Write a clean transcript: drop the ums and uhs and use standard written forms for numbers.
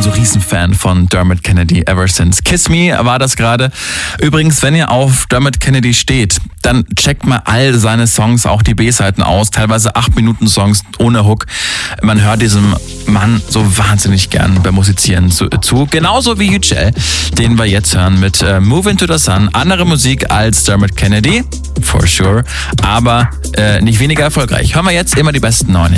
so Riesenfan von Dermot Kennedy ever since. Kiss Me war das gerade. Übrigens, wenn ihr auf Dermot Kennedy steht, dann checkt mal all seine Songs, auch die B-Seiten aus. Teilweise 8-Minuten-Songs ohne Hook. Man hört diesem Mann so wahnsinnig gern beim Musizieren zu. Genauso wie Yücel, den wir jetzt hören mit Move Into the Sun. Andere Musik als Dermot Kennedy, for sure, aber nicht weniger erfolgreich. Hören wir jetzt immer die besten 9.